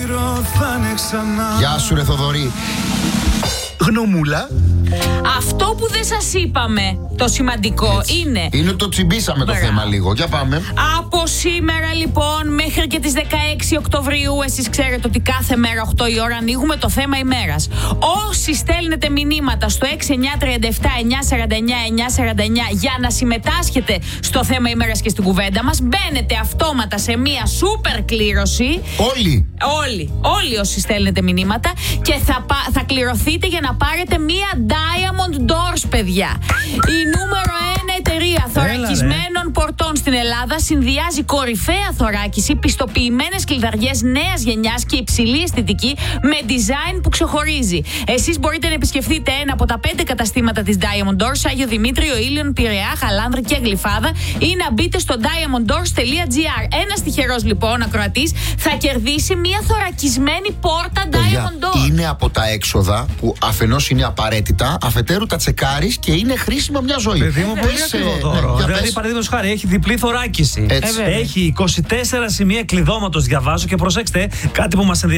Γεια σου ρε Θοδωρή. Γνωμούλα. Αυτό που δεν σας είπαμε, το σημαντικό είναι ότι το τσιμπήσαμε το θέμα λίγο. Για πάμε. Από σήμερα λοιπόν μέχρι και τις 16 Οκτωβρίου, εσείς ξέρετε ότι κάθε μέρα 8 η ώρα ανοίγουμε το θέμα ημέρας. Όσοι στέλνετε μηνύματα στο 6937 949 949 για να συμμετάσχετε στο θέμα ημέρας και στην κουβέντα μας, μπαίνετε αυτόματα σε μία σούπερ κλήρωση. Όλοι όσοι στέλνετε μηνύματα, και θα κληρωθείτε για να πάρετε μία Diamond Doors, παιδιά. Η νούμερο 1 εταιρεία θωρακισμένων πορτών στην Ελλάδα συνδυάζει κορυφαία θωράκιση, πιστοποιημένες κλειδαριές νέας γενιάς και υψηλή αισθητική με design που ξεχωρίζει. Εσείς μπορείτε να επισκεφτείτε ένα από τα 5 καταστήματα της Diamond Doors, Άγιο Δημήτριο, Ήλιον, Πειραιά, Χαλάνδρη και Γλυφάδα, ή να μπείτε στο diamonddoors.gr. Ένας τυχερός λοιπόν ακροατής θα κερδίσει μια θωρακισμένη πόρτα Diamond Doors. Είναι από τα έξοδα που αφενός είναι απαραίτητα, αφετέρου τα τσεκάρεις και είναι χρήσιμα μια ζωή. Παιδί μου, πολύ ακριβό δώρο. Δηλαδή, παραδείγματος χάρη, έχει διπλή θωράκιση. Έχει 24 σημεία κλειδώματος, διαβάζω, και προσέξτε κάτι που μας ενδιαφέρει.